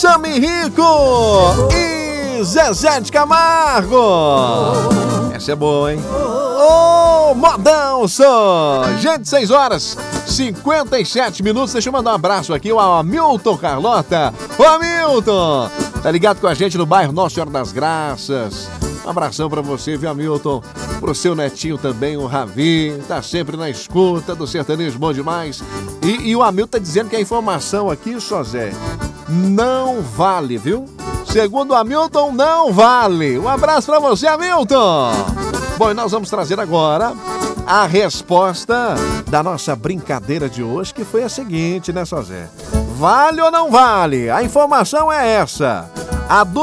Chame Rico e Zezé de Camargo. Essa é boa, hein? Ô, modão só! Gente, 6h57. Deixa eu mandar um abraço aqui ao Hamilton Carlota. Ô, Hamilton! Tá ligado com a gente no bairro Nossa Senhora das Graças. Um abração pra você, viu, Hamilton? Pro seu netinho também, o Ravi. Tá sempre na escuta do sertanejo bom demais. E o Hamilton tá dizendo que a informação aqui, só Zé, não vale, viu? Segundo o Hamilton, não vale. Um abraço pra você, Hamilton! Bom, e nós vamos trazer agora a resposta da nossa brincadeira de hoje, que foi a seguinte, né, Sozé? Vale ou não vale? A informação é essa. A